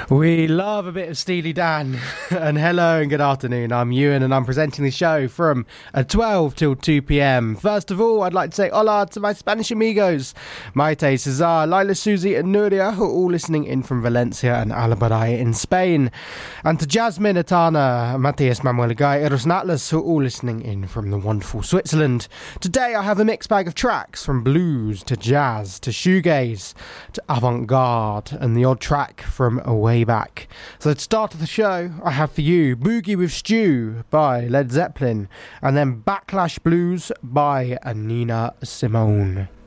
We love a bit of Steely Dan. And hello and good afternoon. I'm Ewan and I'm presenting the show from 12 till 2 p.m. First of all, I'd like to say hola to my Spanish amigos, Maite, Cesar, Laila, Susie and Nuria, who are all listening in from Valencia and Albaray in Spain. And to Jasmine, Atana, Matthias, Manuel, Guy, Eros and Atlas, who are all listening in from the wonderful Switzerland. Today I have a mixed bag of tracks from blues to jazz to shoegaze to avant-garde and the odd track from way back. So at the start of the show, I have for you Boogie with Stew by Led Zeppelin and then Backlash Blues by Nina Simone.